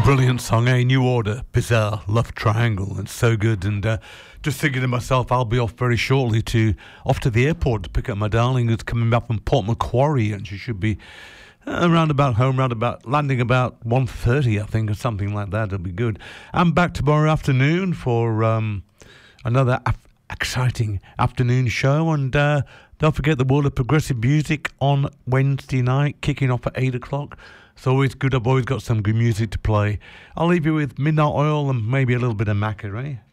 Brilliant song, eh? New Order, Bizarre, Love Triangle. It's so good. And just thinking to myself, I'll be off very shortly off to the airport to pick up my darling who's coming back from Port Macquarie, and she should be landing about 1:30, I think, or something like that. It'll be good. I'm back tomorrow afternoon for another exciting afternoon show, and don't forget the World of Progressive Music on Wednesday night, kicking off at 8 o'clock. It's always good. I've always got some good music to play. I'll leave you with Midnight Oil and maybe a little bit of Macca, eh?